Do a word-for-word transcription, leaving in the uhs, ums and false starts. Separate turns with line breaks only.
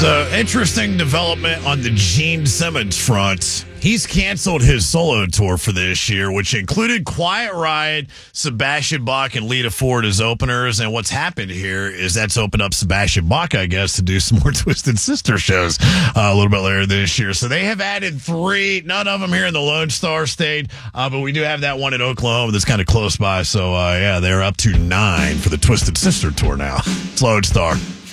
So, interesting development on the Gene Simmons front. He's canceled his solo tour for this year, which included Quiet Riot, Sebastian Bach, and Lita Ford as openers. And what's happened here is that's opened up Sebastian Bach, I guess, to do some more Twisted Sister shows uh, a little bit later this year. So they have added three, none of them here in the Lone Star State, uh, but we do have that one in Oklahoma that's kind of close by. So, uh, yeah, they're up to nine for the Twisted Sister tour now. It's Lone Star.